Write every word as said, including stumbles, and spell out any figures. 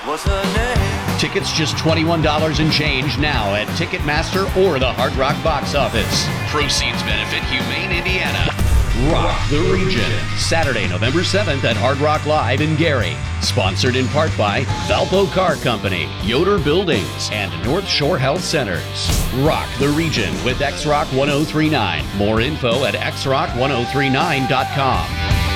What's her name? Tickets just twenty-one dollars and change now at Ticketmaster or the Hard Rock box office. Proceeds benefit Humane Indiana. Rock the Region. Saturday, November seventh at Hard Rock Live in Gary. Sponsored in part by Valpo Car Company, Yoder Buildings, and North Shore Health Centers. Rock the Region with X Rock ten thirty-nine. More info at x rock ten thirty-nine dot com.